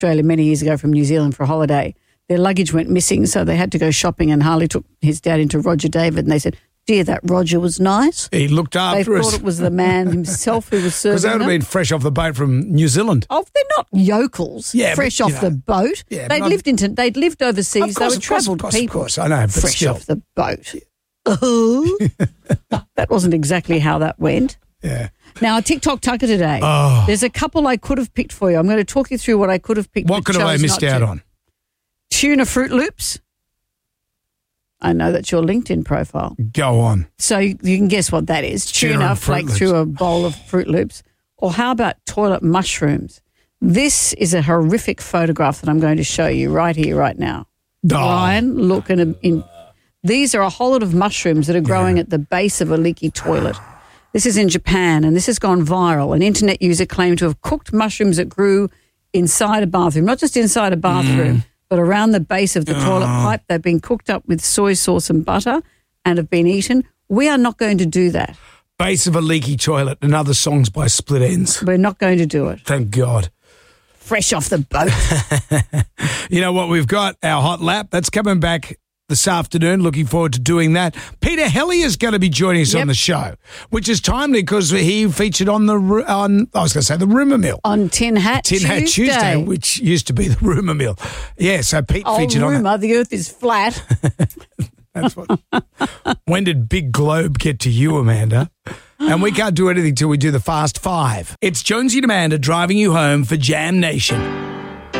Australia many years ago from New Zealand for a holiday. Their luggage went missing, so they had to go shopping, and Harley took his dad into Roger David, and they said, dear, that Roger was nice. He looked after us. They thought it was the man himself who was serving Because they would have been fresh off the boat from New Zealand. Oh, they're not yokels, fresh off the boat. Yeah, they'd lived overseas. They were travelled people. Of course, I know, but fresh still. off the boat. That wasn't exactly how that went. Yeah. Now, a TikTok tucker today. Oh. There's a couple I could have picked for you. I'm going to talk you through what I could have picked. What could have I missed out on? Tuna Fruit Loops. I know that's your LinkedIn profile. Go on. So you can guess what that is. Tuna flaked through a bowl of Fruit Loops. Or how about toilet mushrooms? This is a horrific photograph that I'm going to show you right here, right now. Oh. Ryan, look in. These are a whole lot of mushrooms that are growing at the base of a leaky toilet. This is in Japan, and this has gone viral. An internet user claimed to have cooked mushrooms that grew inside a bathroom, not just inside a bathroom, but around the base of the toilet pipe. They've been cooked up with soy sauce and butter and have been eaten. We are not going to do that. Base of a leaky toilet and other songs by Split Enz. We're not going to do it. Thank God. Fresh off the boat. You know what? We've got our hot lap. That's coming back this afternoon. Looking forward to doing that. Peter Helly is going to be joining us on the show, which is timely because he featured on the Rumour Mill. On Tin Hat Tuesday, which used to be the Rumour Mill. Yeah, so Pete featured on that. The earth is flat. That's what. When did Big Globe get to you, Amanda? And we can't do anything till we do the Fast Five. It's Jonesy and Amanda driving you home for Jam Nation.